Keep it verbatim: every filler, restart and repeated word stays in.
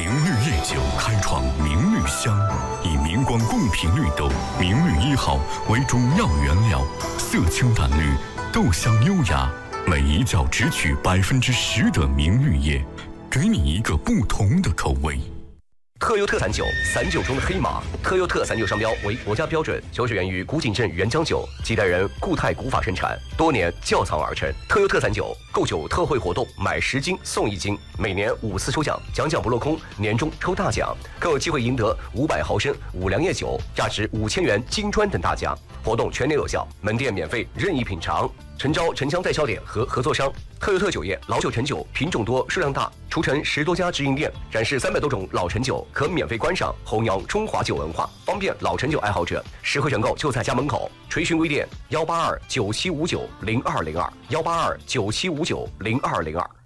明绿夜酒开创明绿香，以明光贡品绿豆明绿一号为主要原料，色清淡绿，豆香优雅，每一窖只取百分之十的明绿叶，给你一个不同的口味。 特优特散酒，散酒中的黑马。特优特散酒商标为国家标准，酒水源于古井镇原浆酒，几代人固态古法生产，多年窖藏而成。特优特散酒购酒特惠活动，买十斤送一斤，每年五次抽奖，奖奖不落空，年终抽大奖，更有机会赢得五百毫升五粮液酒，价值五千元金砖等大奖。活动全年有效，门店免费任意品尝。诚招城乡代销点和合作商。特优特酒业老酒陈酒品种多数量大，除陈十多家直营店，展示三百多种老陈酒，可免费观赏，弘扬中华酒文化，方便老陈酒爱好者实惠选购就在家门口。垂询微店幺八二九七五九零二零二幺八二九七五九零二零二。